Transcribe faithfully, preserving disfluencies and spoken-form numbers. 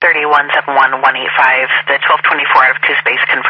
three one seven one one eight five. The twelve twenty-four out of two space confirmed.